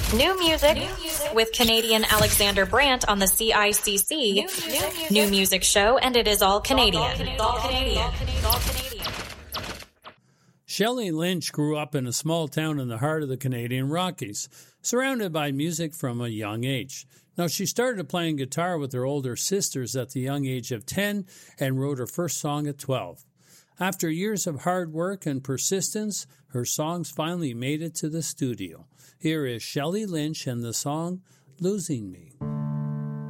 New music with Canadian Alexander Brandt on the CICC New Music Show, and it is all Canadian. Shelley Lynch grew up in a small town in the heart of the Canadian Rockies, surrounded by music from a young age. Now, she started playing guitar with her older sisters at the young age of 10 and wrote her first song at 12. After years of hard work and persistence, her songs finally made it to the studio. Here is Shelley Lynch and the song Losing Me.